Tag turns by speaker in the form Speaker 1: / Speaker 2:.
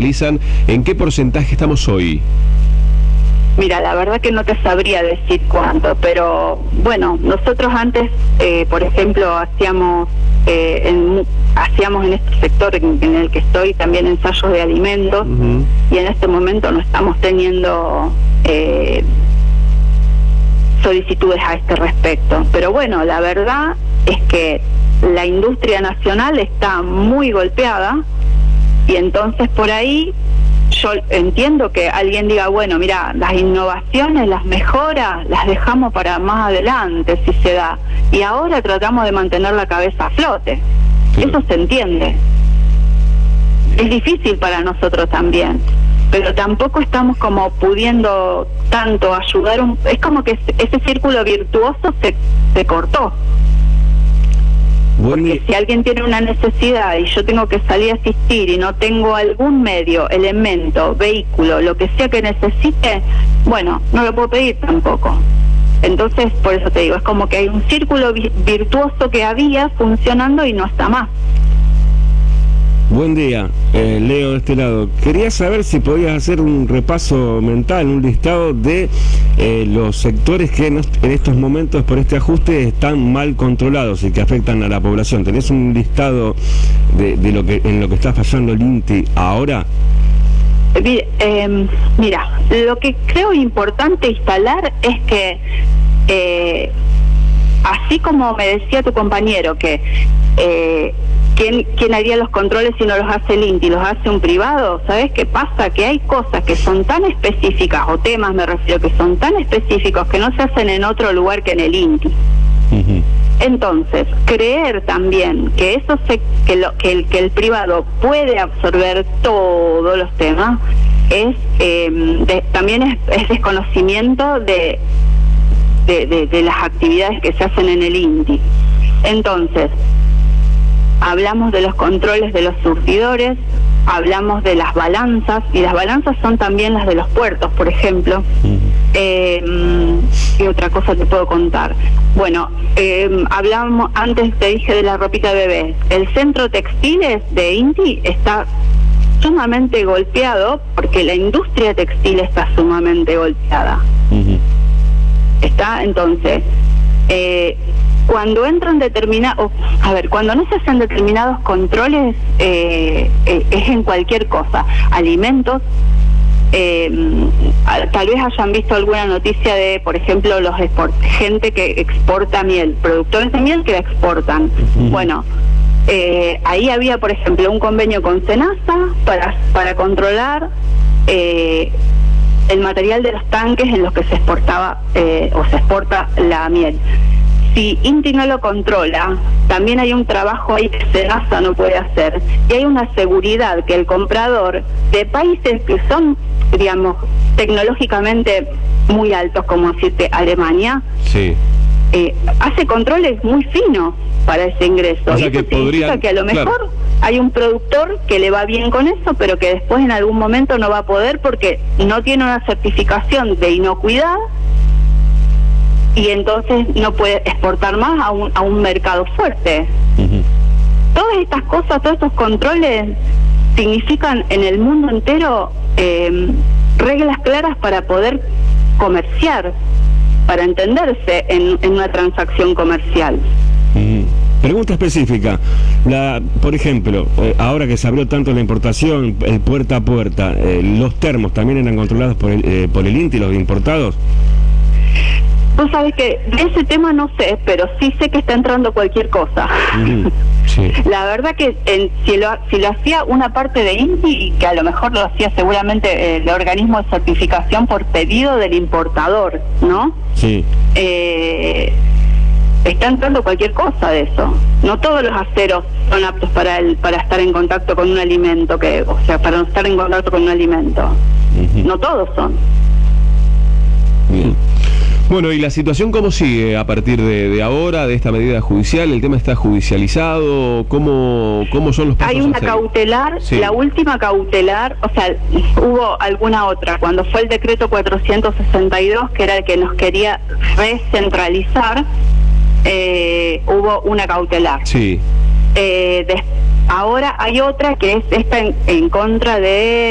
Speaker 1: comercializan. ¿En qué porcentaje estamos hoy?
Speaker 2: Mira, la verdad que no te sabría decir cuánto, pero bueno, nosotros antes, por ejemplo, hacíamos en este sector en el que estoy también ensayos de alimentos, y en este momento no estamos teniendo solicitudes a este respecto. Pero bueno, la verdad es que la industria nacional está muy golpeada, y entonces por ahí yo entiendo que alguien diga, bueno, mira, las innovaciones, las mejoras, las dejamos para más adelante, si se da. Y ahora tratamos de mantener la cabeza a flote. Sí. Eso se entiende. Es difícil para nosotros también, pero tampoco estamos como pudiendo tanto ayudar. Es como que ese círculo virtuoso se cortó. Porque si alguien tiene una necesidad y yo tengo que salir a asistir y no tengo algún medio, elemento, vehículo, lo que sea que necesite, bueno, no lo puedo pedir tampoco. Entonces, por eso te digo, es como que hay un círculo virtuoso que había funcionando y no está más.
Speaker 1: Buen día, Leo de este lado. Quería saber si podías hacer un repaso mental, un listado de los sectores que en estos momentos por este ajuste están mal controlados y que afectan a la población. ¿Tenés un listado de lo que en lo que está fallando el INTI ahora?
Speaker 2: Mira, lo que creo importante instalar es que así como me decía tu compañero que ¿quién haría los controles si no los hace el INTI? ¿Los hace un privado? ¿Sabes qué pasa? Que hay cosas que son tan específicas, o temas me refiero, que son tan específicos que no se hacen en otro lugar que en el INTI. Entonces, creer también que eso que el privado puede absorber todos los temas también es desconocimiento de las actividades que se hacen en el INTI. Entonces, hablamos de los controles de los surtidores, hablamos de las balanzas, y las balanzas son también las de los puertos, por ejemplo. ¿Qué otra cosa te puedo contar? Bueno, hablamos, antes te dije de la ropita de bebé. El centro textiles de INTI está sumamente golpeado porque la industria textil está sumamente golpeada. Está, entonces, cuando entran cuando no se hacen determinados controles, es en cualquier cosa. Alimentos, tal vez hayan visto alguna noticia de, por ejemplo, gente que exporta miel, productores de miel que la exportan. Bueno, ahí había, por ejemplo, un convenio con SENASA para controlar el material de los tanques en los que se exportaba o se exporta la miel. Si INTI no lo controla, también hay un trabajo ahí que SENASA no puede hacer, y hay una seguridad que el comprador de países que son, digamos, tecnológicamente muy altos, como decirte Alemania, sí, hace controles muy finos para ese ingreso. O sea, y eso significa que a lo mejor hay un productor que le va bien con eso, pero que después en algún momento no va a poder porque no tiene una certificación de inocuidad, y entonces no puede exportar más a un mercado fuerte. Todas estas cosas, todos estos controles significan en el mundo entero reglas claras para poder comerciar, para entenderse en una transacción comercial.
Speaker 1: Pregunta específica. Por ejemplo, ahora que se abrió tanto la importación, el puerta a puerta, ¿los termos también eran controlados por el INTI, los importados?
Speaker 2: Vos sabés que de ese tema no sé, pero sí sé que está entrando cualquier cosa. Sí. La verdad que si lo hacía una parte de INTI, y que a lo mejor lo hacía seguramente el organismo de certificación por pedido del importador, ¿no? Sí. Está entrando cualquier cosa de eso. No todos los aceros son aptos para estar en contacto con un alimento, para estar en contacto con un alimento. No todos son.
Speaker 1: Bien. Bueno, ¿y la situación cómo sigue a partir de ahora, de esta medida judicial? ¿El tema está judicializado? ¿Cómo son los pasos?
Speaker 2: Hay una cautelar, sí. La última cautelar, o sea, hubo alguna otra, cuando fue el decreto 462, que era el que nos quería recentralizar, hubo una cautelar. Sí. Ahora hay otra que es esta en contra de